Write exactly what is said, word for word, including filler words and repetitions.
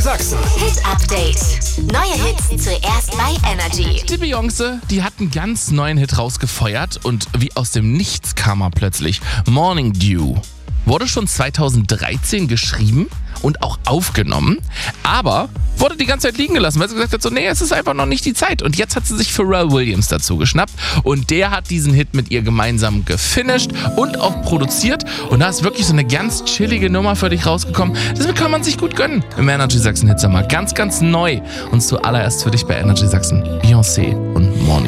Sachsen. Hit Update. Neue Hits zuerst bei Energy. Die Beyoncé, die hat einen ganz neuen Hit rausgefeuert und wie aus dem Nichts kam er plötzlich. Morning Dew. Wurde schon zweitausenddreizehn geschrieben und auch aufgenommen, aber wurde die ganze Zeit liegen gelassen, weil sie gesagt hat, so, nee, es ist einfach noch nicht die Zeit. Und jetzt hat sie sich Pharrell Williams dazu geschnappt und der hat diesen Hit mit ihr gemeinsam gefinisht und auch produziert. Und da ist wirklich so eine ganz chillige Nummer für dich rausgekommen. Deswegen kann man sich gut gönnen im Energy Sachsen Hitsommer. Ganz, ganz neu. Und zuallererst für dich bei Energy Sachsen Beyoncé und Morning.